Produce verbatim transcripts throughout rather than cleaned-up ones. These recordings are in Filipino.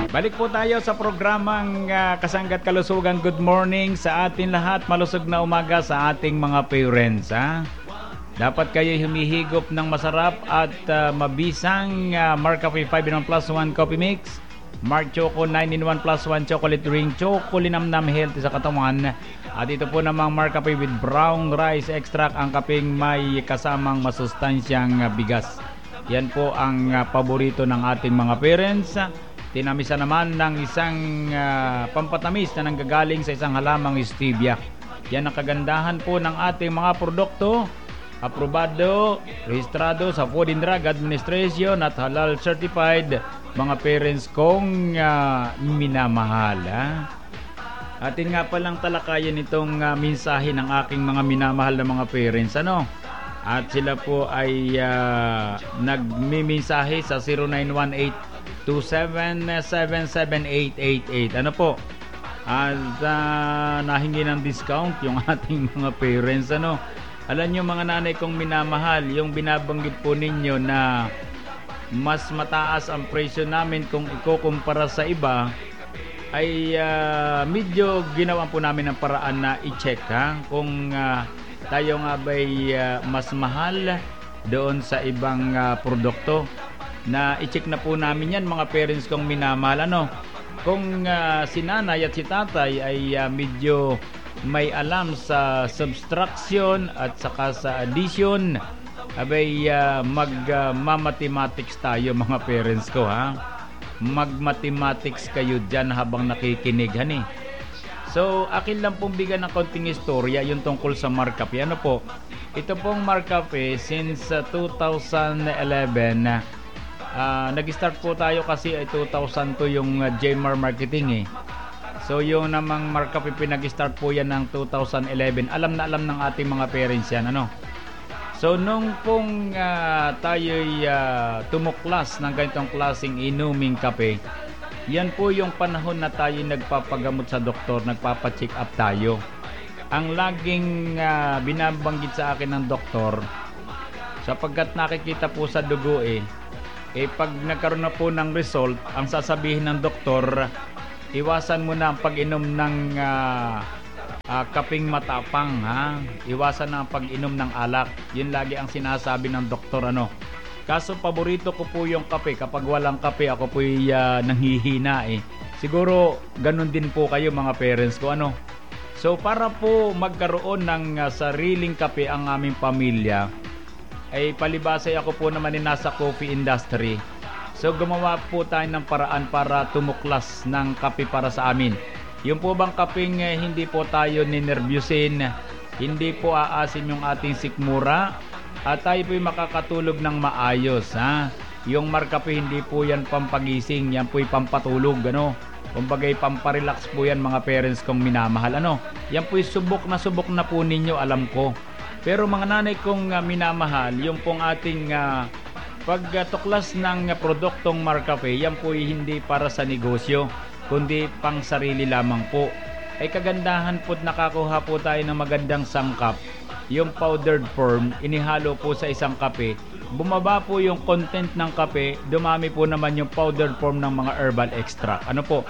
Balik po tayo sa programang uh, Kasanggat Kalusugan. Good morning sa atin lahat. Malusog na umaga sa ating mga parents. Ha? Dapat kayo humihigop ng masarap at uh, mabisang uh, Mark Cafe five in one plus one Coffee Mix, Mark Choco nine in one plus one Chocolate Ring, Choco Linamnam Healthy sa katawan. At ito po namang Mark Cafe with Brown Rice Extract, ang kapeng may kasamang masustansyang uh, bigas. Yan po ang uh, paborito ng ating mga parents. Tinamisa naman ng isang uh, pampatamis na nanggagaling sa isang halamang stevia. Yan ang kagandahan po ng ating mga produkto. Aprobado, rehistrado sa Food and Drug Administration at halal certified, mga parents kong uh, minamahal. Ha? Atin nga palang talakayan itong uh, mensahe ng aking mga minamahal na mga parents. Ano? At sila po ay uh, nagmimensahe sa zero nine one eight two seven seven seven eight eight eight. Ano po? At uh, nahingi ng discount yung ating mga parents. Ano? Alam nyo mga nanay kong minamahal, yung binabanggit po ninyo na mas mataas ang presyo namin kung ikukumpara sa iba, ay uh, medyo ginawan po namin ng paraan na i-check, ha? Kung uh, tayo nga ba'y uh, mas mahal doon sa ibang uh, produkto. Na i-check na po namin yan mga parents kong minamahal. Ano? Kung uh, si nanay at si tatay ay uh, medyo may alam sa subtraction at saka sa addition, abay uh, mag-mathematics uh, tayo mga parents ko, ha? Mag-mathematics kayo dyan habang nakikinig, hani. So, akin lang pong bigyan ng konting istorya yung tungkol sa Mark Cafe. Ano po? Ito pong Mark Cafe since uh, two thousand eleven, uh, nag-start po tayo kasi ay two thousand two yung uh, J M A R Marketing eh. So yung namang Mark Cafe pinag-start po yan ng two thousand eleven. Alam na alam ng ating mga parents yan, ano? So nung pong uh, tayo'y uh, tumuklas ng ganitong klaseng inuming kape, yan po yung panahon na tayo nagpapagamot sa doktor, nagpapacheck up tayo. Ang laging uh, binabanggit sa akin ng doktor, sapagkat nakikita po sa dugo eh, eh pag nagkaroon na po ng result, ang sasabihin ng doktor, iwasan mo na ang pag-inom ng uh, uh, kapeng matapang, ha? Iwasan na ang pag-inom ng alak. Yun lagi ang sinasabi ng doktor, ano? Kaso paborito ko po yung kape. Kapag walang kape, ako po ay uh, nanghihina eh. Siguro ganun din po kayo mga parents ko, ano? So para po magkaroon ng uh, sariling kape ang aming pamilya, ay palibasay ako po naman ni nasa coffee industry. So gumawa po tayo ng paraan para tumuklas ng kape para sa amin. Yung po bang kapeng eh, hindi po tayo ninervyusin, hindi po aasim yung ating sikmura, at tayo po'y makakatulog ng maayos, ha? Yung Mark Cafe hindi po yan pampagising, yan po'y pampatulog, ano? Kumbagay pamparelax po yan mga parents kong minamahal, ano? Yan po'y subok na subok na po ninyo, alam ko. Pero mga nanay kong uh, minamahal, yung pong ating uh, pagtuklas ng produktong Mark Cafe, yan po ay hindi para sa negosyo, kundi pang sarili lamang po. Ay kagandahan po, nakakuha po tayo ng magandang sangkap. Yung powdered form, inihalo po sa isang kape. Bumaba po yung content ng kape, dumami po naman yung powdered form ng mga herbal extract. Ano po?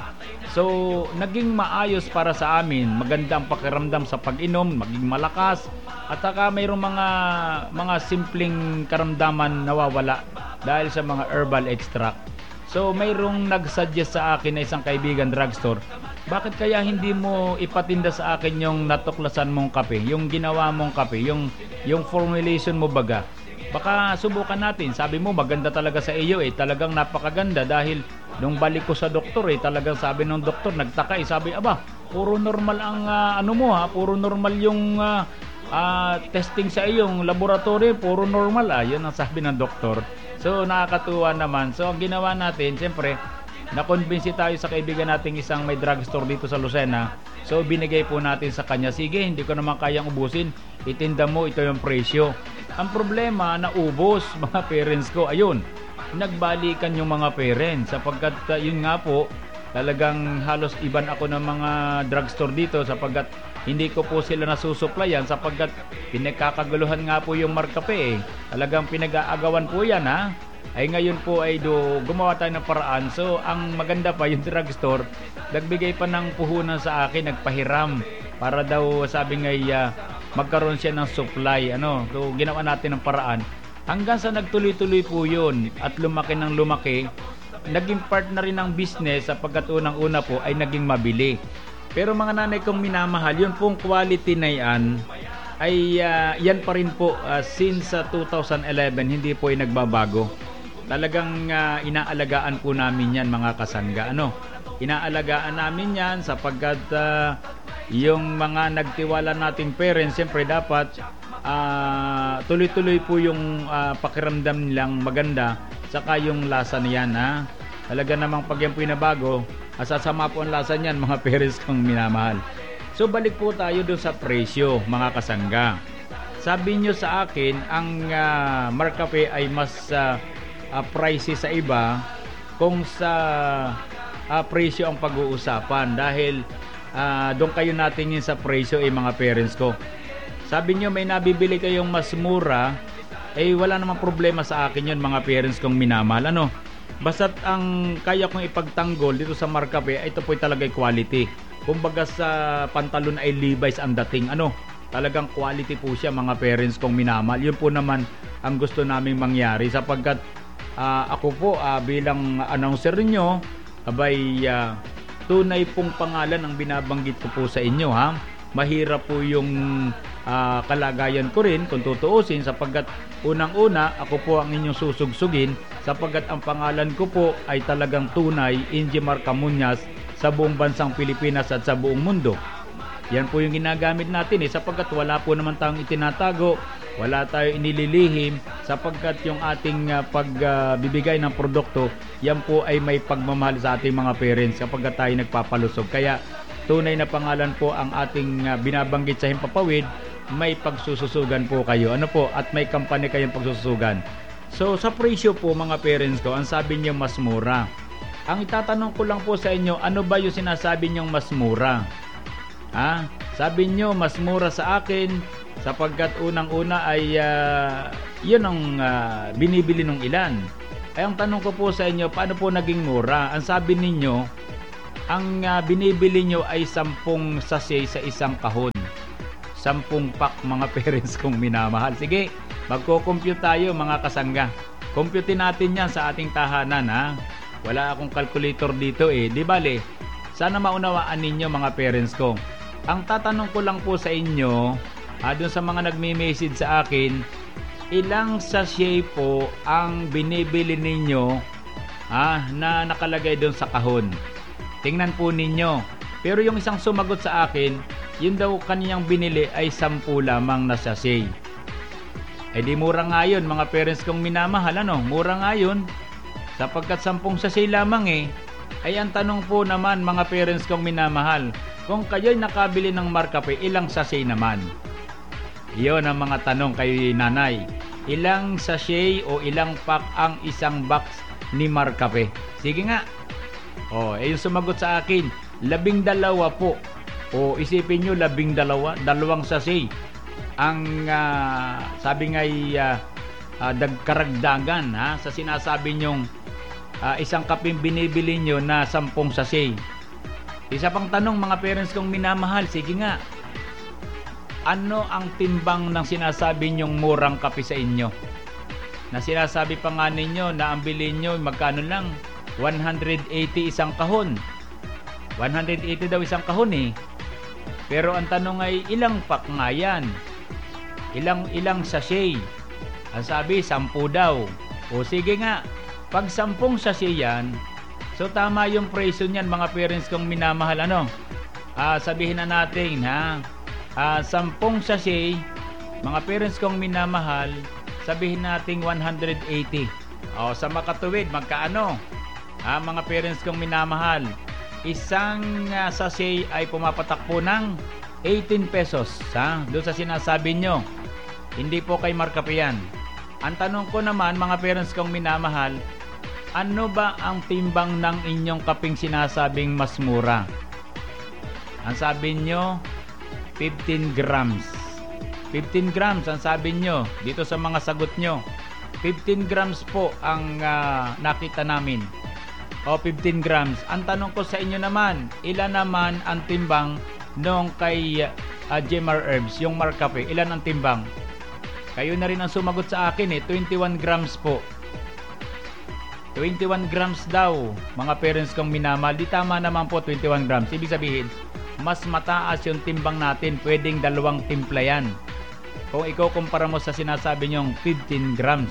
So, naging maayos para sa amin. Maganda ang pakiramdam sa pag-inom, maging malakas. At saka mayroong mga mga simpleng karamdaman nawawala dahil sa mga herbal extract. So mayroong nagsuggest sa akin na isang kaibigan drugstore, bakit kaya hindi mo ipatinda sa akin yung natuklasan mong kape, yung ginawa mong kape, yung, yung formulation mo baga. Baka subukan natin. Sabi mo maganda talaga sa iyo eh, talagang napakaganda dahil nung balik ko sa doktor eh, talagang sabi ng doktor, nagtaka eh, sabi aba, puro normal ang uh, ano mo ha, puro normal yung uh, uh, testing sa iyong laboratory, puro normal ah, yun ang sabi ng doktor. So nakakatuwa naman. So ang ginawa natin, siyempre, na-convince tayo sa kaibigan nating isang may drugstore dito sa Lucena. So binigay po natin sa kanya, sige, hindi ko naman kayang ubusin, itinda mo, ito yung presyo. Ang problema, naubos mga parents ko. Ayun, nagbalikan yung mga parents sapagkat uh, yun nga po, talagang halos iban ako ng mga drugstore dito sapagkat hindi ko po sila nasusuplayan sapagkat pinagkakaguluhan nga po yung Mark Cafe eh. Talagang pinag-aagawan po yan ha. Ay ngayon po ay do, gumawa tayo ng paraan. So ang maganda pa yung drugstore, nagbigay pa ng puhunan sa akin, nagpahiram para daw sabi nga uh, magkaroon siya ng supply. Ano, so ginawa natin ng paraan. Hanggang sa nagtuloy-tuloy po yun at lumaki ng lumaki, naging part na rin ng business sapagkat unang-una po ay naging mabili. Pero mga nanay kong minamahal, yun pong quality na yan ay uh, yan pa rin po uh, since uh, two thousand eleven, hindi po ay nagbabago. Talagang uh, inaalagaan po namin yan mga kasangga. Ano? Inaalagaan namin yan sapagkat uh, yung mga nagtiwala nating parents, siyempre dapat uh, tuloy-tuloy po yung uh, pakiramdam nilang maganda, saka yung lasa niyan. Ha? Talaga namang pag yan po inabago, asasama po ang lasa niyan mga parents kong minamahal. So balik po tayo doon sa presyo mga kasangga. Sabi nyo sa akin, ang uh, Marcafe ay mas uh, uh, pricey sa iba kung sa uh, presyo ang pag-uusapan. Dahil uh, doon kayo natingin sa presyo eh mga parents ko. Sabi nyo may nabibili kayong mas mura, eh wala namang problema sa akin yun mga parents kong minamahal. Ano? Basta't ang kaya kong ipagtanggol dito sa Marcafe ay ito po talaga quality. Kumbaga sa pantalon ay Levi's ang dating. Ano, talagang quality po siya mga parents kong minamahal. Yun po naman ang gusto naming mangyari sapagkat uh, ako po uh, bilang announcer niyo, abay uh, tunay pong pangalan ang binabanggit ko po sa inyo ha. Mahirap po yung uh, kalagayan ko rin kung tutuusin sapagkat unang-una ako po ang inyong susugsugin sapagkat ang pangalan ko po ay talagang tunay, Ingemar Camuñas, sa buong bansang Pilipinas at sa buong mundo. Yan po yung ginagamit natin eh, sapagkat wala po naman tayong itinatago, wala tayong inililihim, sapagkat yung ating uh, pagbibigay uh, ng produkto, yan po ay may pagmamahal sa ating mga parents kapag tayo nagpapalusog. Kaya tunay na pangalan po ang ating uh, binabanggit sa Himpapawid, may pagsususugan po kayo. Ano po? At may kampanya kayong pagsususugan. So sa presyo po mga parents ko, ang sabi niyo mas mura. Ang itatanong ko lang po sa inyo, ano ba yung sinasabi nyong mas mura? Ha? Sabi nyo, mas mura sa akin sapagkat unang-una ay uh, yun ang uh, binibili ng ilan. Ay ang tanong ko po sa inyo, paano po naging mura? Ang sabi ninyo, ang uh, binibili nyo ay sampung sachet sa isang kahon. Sampung pack mga parents kong minamahal. Sige, magko-compute tayo mga kasangga. Compute natin yan sa ating tahanan ha. Wala akong calculator dito eh. Di bale, sana maunawaan ninyo mga parents ko. Ang tatanong ko lang po sa inyo, ah, dun sa mga nagme-message sa akin, ilang sachet po ang binibili ninyo ah, na nakalagay dun sa kahon? Tingnan po ninyo. Pero yung isang sumagot sa akin, yun daw kaniyang binili ay sampu lamang na sachet. Eh di mura nga yun mga parents kong minamahal. Ano? Mura nga yun. Sapagkat sampung sachet lamang eh. Ay ang tanong po naman mga parents kong minamahal, kung kayo'y nakabili ng Marcafe, ilang sachet naman? Iyon ang mga tanong kay nanay. Ilang sachet o ilang pack ang isang box ni Marcafe? Sige nga. O, eh yung sumagot sa akin, labing dalawa po. O isipin nyo, labing dalawa, dalawang sachet. Ang uh, sabi nga'y uh, uh, dagkaragdagan ha, sa sinasabi nyong Uh, isang kaping binibili nyo na sampung sachet. Isa pang tanong mga parents kong minamahal, sige nga, ano ang timbang ng sinasabi nyong murang kape sa inyo? Na sinasabi pa nga ninyo na ang bilhin nyo magkano lang? one hundred eighty isang kahon. one hundred eighty daw isang kahon eh. Pero ang tanong ay ilang pack nga yan? Ilang ilang sachet? Ang sabi, sampu daw. O sige nga, pag sampung sachet yan, so tama yung presyo niyan mga parents kong minamahal. Ano? Ah, sabihin na natin ha, ah, sampung sachet, mga parents kong minamahal, sabihin natin one hundred eighty. O, sa makatuwid, magkaano? Ah, mga parents kong minamahal, isang uh, sachet ay pumapatakbo ng eighteen pesos. Ha? Doon sa sinasabi nyo, hindi po kay Marcafe yan. Ang tanong ko naman mga parents kong minamahal, ano ba ang timbang ng inyong kaping sinasabing mas mura? Ang sabi nyo, fifteen grams. fifteen grams ang sabi nyo dito sa mga sagot nyo. fifteen grams po ang uh, nakita namin. O fifteen grams. Ang tanong ko sa inyo naman, ilan naman ang timbang nung kay uh, Jemar Herbs, yung Marcafe? Ilan ang timbang? Kayo na rin ang sumagot sa akin eh, twenty-one grams po. twenty-one grams daw, mga parents kong minamahal. Di tama naman po twenty-one grams. Ibig sabihin, mas mataas yung timbang natin. Pwedeng dalawang timpla yan. Kung ikaw kumpara mo sa sinasabi nyong fifteen grams.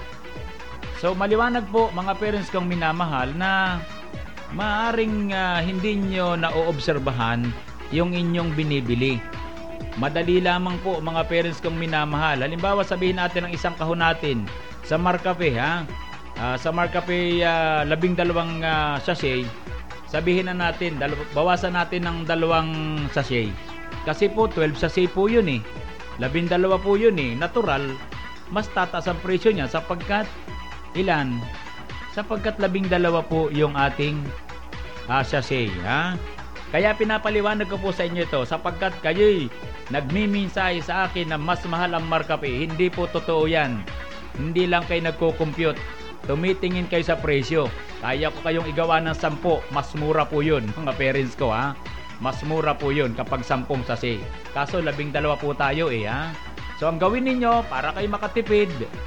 So maliwanag po mga parents kong minamahal na maaring uh, hindi nyo naoobserbahan yung inyong binibili. Madali lamang po mga parents kong minamahal. Halimbawa sabihin natin ang isang kahon natin sa Marcafe ha. Uh, sa Marcafe uh, labing dalawang uh, sachet, sabihin na natin, dalaw- bawasan natin ng dalawang sachet. Kasi po twelve sachet po yun eh. Labing dalawa po yun eh. Natural, mas tataas ang presyo niya sapagkat ilan? Sapagkat labing dalawa po yung ating uh, sachet. Ha? Kaya pinapaliwanag ko po sa inyo ito sapagkat kayo'y nagmiminsay sa akin na mas mahal ang Marcafe. Hindi po totoo yan. Hindi lang kayo nagko-compute. Tumitingin kayo sa presyo. Kaya ko kayong igawa ng sampo. Mas mura po yun, mga parents ko ha. Mas mura po yun kapag sampung sachet. Kaso labing dalawa po tayo eh ha. So ang gawin ninyo para kayo makatipid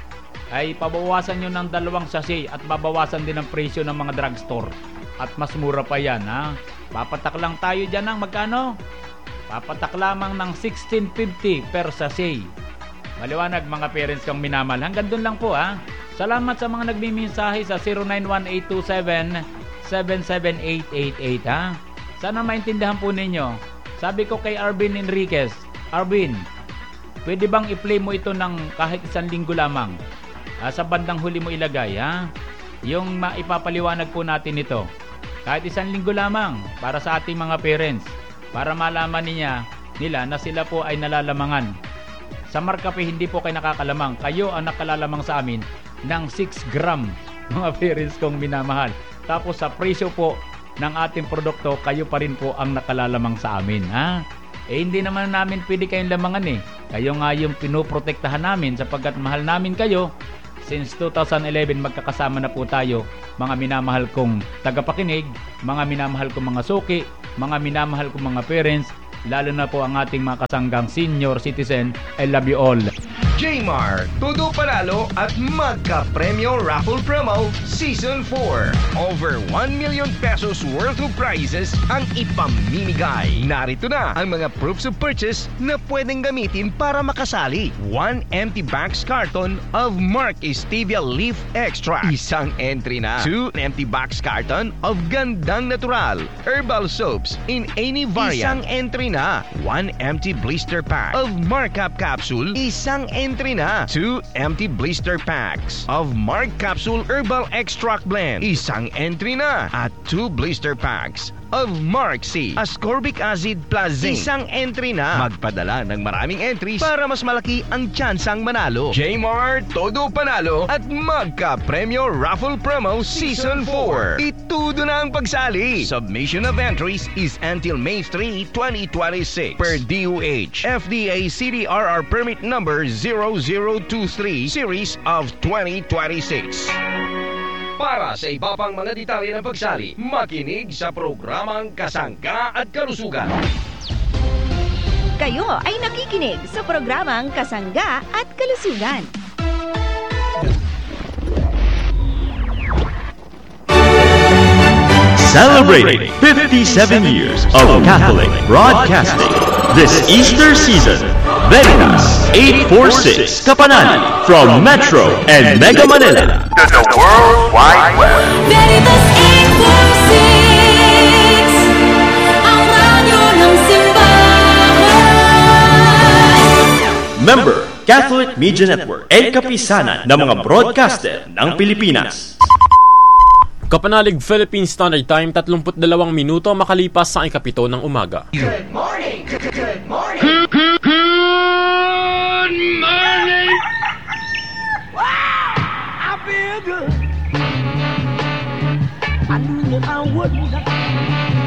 ay pabawasan nyo ng dalawang sachet at babawasan din ang presyo ng mga drugstore. At mas mura pa yan ha. Papatak lang tayo dyan ng magkano? Papatak lamang ng sixteen fifty per sachet. Maliwanag mga parents kong minamahal. Hanggang dun lang po ha. Salamat sa mga nagmimensahe sa zero nine one eight two seven seven seven eight eight eight ha. Sana maintindihan po ninyo. Sabi ko kay Arvin Enriquez, Arvin, pwede bang i-play mo ito ng kahit isang linggo lamang? Ah, sa bandang huli mo ilagay ha. Yung maipapaliwanag po natin ito. Kahit isang linggo lamang para sa ating mga parents. Para malaman niya nila na sila po ay nalalamangan. Sa Marcafe hindi po kayo nakakalamang. Kayo ang nakalalamang sa amin ng six gram, mga parents kong minamahal. Tapos sa presyo po ng ating produkto, kayo pa rin po ang nakalalamang sa amin. Ha? Eh hindi naman namin pwede kayong lamangan eh. Kayo nga yung pinoprotektahan namin sapagkat mahal namin kayo. Since two thousand eleven magkakasama na po tayo, mga minamahal kong tagapakinig, mga minamahal kong mga suki, mga minamahal kong mga parents, lalo na po ang ating mga kasanggang senior citizen. I love you all. Jmar, Todo Panalo at Magka-Premyo Raffle Promo Season four. Over one million pesos worth of prizes ang ipamimigay. Narito na ang mga proofs of purchase na pwedeng gamitin para makasali. One empty box carton of Mark Stevia Leaf Extract. Isang entry na. Two empty box carton of Gandang Natural Herbal Soaps in any variant. Isang entry na. One empty blister pack of Markup Capsule. Isang entry na. Two empty blister packs of Mark Capsule Herbal Extract Blend. Isang entry na. At two blister packs of Mark C. Ascorbic Acid Plus Zinc. Isang entry na. Magpadala ng maraming entries para mas malaki ang tsansang manalo. Jmar, Todo Panalo at Magka-Premyo Raffle Promo Season four. Itudo na ang pagsali. Submission of entries is until May third, twenty twenty-six per D O H F D A C D R R Permit Number zero zero two three Series of twenty twenty-six. Para sa iba pang mga detalye ng pagsali, makinig sa programang Kasangga at Kalusugan. Kayo ay nakikinig sa programang Kasangga at Kalusugan. Celebrating fifty-seven years of Catholic Broadcasting this Easter season. Veritas eight forty-six Kapanan from Metro and Mega Manila to the World Wide Web. Veritas eight forty-six, ang radyo ng simbahan. Member, Catholic Media Network and kapisanan ng mga broadcaster ng Pilipinas. Kapanalig Philippine Standard Time, thirty-two minuto makalipas sa ikapito ng umaga. Good morning! Good morning! Good morning! Wow! I feel good. I knew that I wouldn't.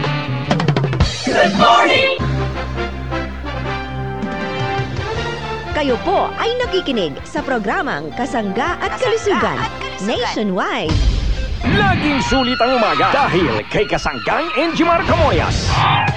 Good morning! Kayo po ay nakikinig sa programang Kasangga at Kalusugan Nationwide. Laging sulit ang umaga dahil kay Kasanggang Enjimar Camoyas.